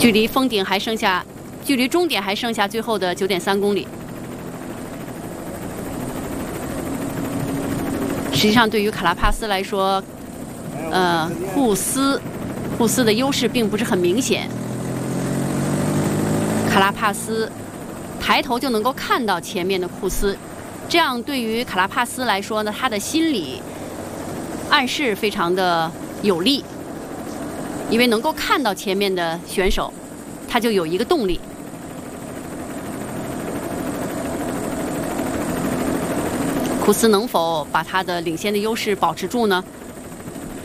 距离终点还剩下最后的9.3公里。实际上，对于卡拉帕斯来说，库斯的优势并不是很明显。卡拉帕斯抬头就能够看到前面的库斯，这样对于卡拉帕斯来说呢，他的心理暗示非常的有利，因为能够看到前面的选手，他就有一个动力。库斯能否把他的领先的优势保持住呢？